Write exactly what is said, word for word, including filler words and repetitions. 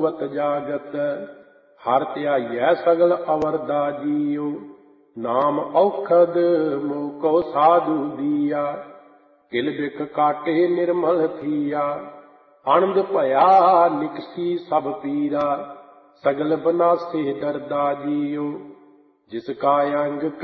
ਹੋਵਤ ਜਾਗਤ। ਹਰ ਧਿਆਈਐ ਸਗਲ ਅਵਰਦਾ ਜੀਉ। ਨਾਮ ਔਖਦ ਮੋਹ ਕੋ ਸਾਧੂ ਦੀਆ। ਕਿਲ ਬਿਕ ਕਾਟੇ ਨਿਰਮਲ ਥੀਆ। ਆਨੰਦ ਭਇਆ ਨਿਕਸੀ ਸਭ ਪੀਰਾ। ਸਗਲ ਬਨਾਸੇ ਡਰਦਾ ਜੀਉ। ਜਿਸ ਕਾ ਅੰਗ